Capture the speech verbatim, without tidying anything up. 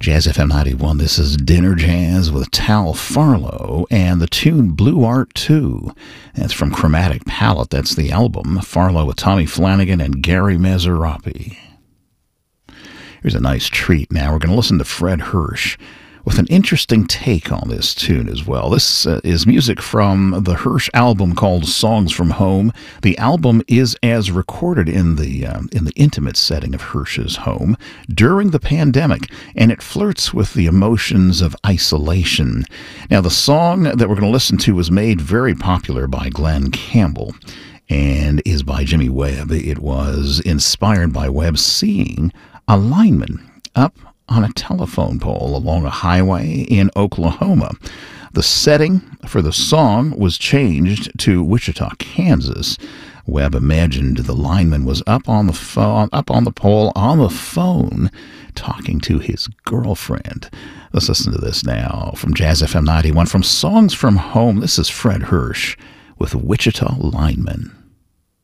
Jazz F M ninety-one, this is Dinner Jazz with Tal Farlow and the tune Blue Art two. That's from Chromatic Palette. That's the album. Farlow with Tommy Flanagan and Gary Mazzaropi. Here's a nice treat now. We're going to listen to Fred Hersch with an interesting take on this tune as well. This uh, is music from the Hersch album called Songs from Home. The album is as recorded in the um, in the intimate setting of Hersch's home during the pandemic, and it flirts with the emotions of isolation. Now, the song that we're going to listen to was made very popular by Glenn Campbell and is by Jimmy Webb. It was inspired by Webb seeing a lineman up on a telephone pole along a highway in Oklahoma. The setting for the song was changed to Wichita, Kansas. Webb imagined the lineman was up on the phone, up on the pole on the phone talking to his girlfriend. Let's listen to this now from Jazz F M ninety-one from Songs from Home. This is Fred Hersch with Wichita Lineman.